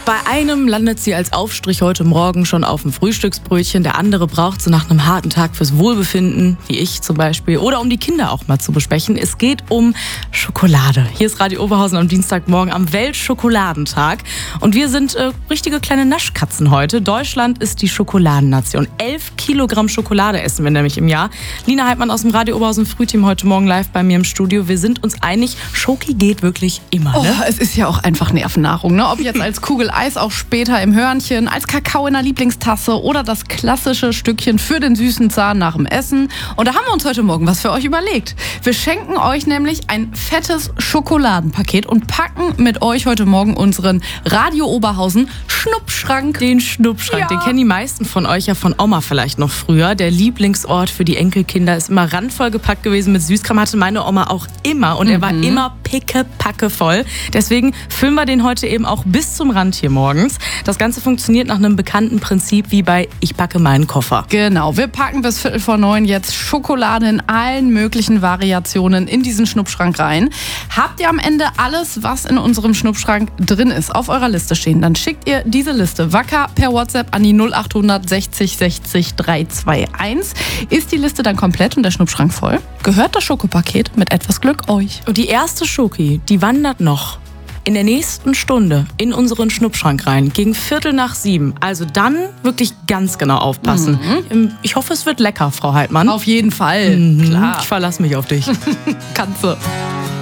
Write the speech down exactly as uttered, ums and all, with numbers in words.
Bei einem landet sie als Aufstrich heute Morgen schon auf dem Frühstücksbrötchen. Der andere braucht sie nach einem harten Tag fürs Wohlbefinden, wie ich zum Beispiel. Oder um die Kinder auch mal zu besprechen. Es geht um Schokolade. Hier ist Radio Oberhausen am Dienstagmorgen am Weltschokoladentag. Und wir sind äh, richtige kleine Naschkatzen heute. Deutschland ist die Schokoladennation. Elf Kilogramm Schokolade essen wir nämlich im Jahr. Lina Heidmann aus dem Radio Oberhausen Frühteam heute Morgen live bei mir im Studio. Wir sind uns einig, Schoki geht wirklich immer. Ne? Oh, es ist ja auch einfach Nervennahrung, ne? Ob jetzt als Kugel Eis, auch später im Hörnchen, als Kakao in der Lieblingstasse oder das klassische Stückchen für den süßen Zahn nach dem Essen. Und da haben wir uns heute Morgen was für euch überlegt. Wir schenken euch nämlich ein fettes Schokoladenpaket und packen mit euch heute Morgen unseren Radio Oberhausen Schnuppschrank. Den Schnuppschrank, ja. Den kennen die meisten von euch ja von Oma vielleicht noch früher. Der Lieblingsort für die Enkelkinder ist immer randvoll gepackt gewesen mit Süßkram. Hatte meine Oma auch immer und mhm. er war immer pickepacke voll. Deswegen füllen wir den heute eben auch bis zum Rand hier morgens. Das Ganze funktioniert nach einem bekannten Prinzip wie bei Ich packe meinen Koffer. Genau, wir packen bis Viertel vor neun jetzt Schokolade in allen möglichen Variationen in diesen Schnuppschrank rein. Habt ihr am Ende alles, was in unserem Schnuppschrank drin ist, auf eurer Liste stehen, dann schickt ihr diese Liste wacker per WhatsApp an die null acht hundert sechzig sechzig dreihunderteinundzwanzig. Ist die Liste dann komplett und der Schnuppschrank voll, gehört das Schokopaket mit etwas Glück euch. Und die erste Schoki, die wandert noch in der nächsten Stunde in unseren Schnuppschrank rein, gegen Viertel nach sieben. Also dann wirklich ganz genau aufpassen. Mhm. Ich hoffe, es wird lecker, Frau Heidmann. Auf jeden Fall, mhm. klar. Ich verlasse mich auf dich. Kannst du.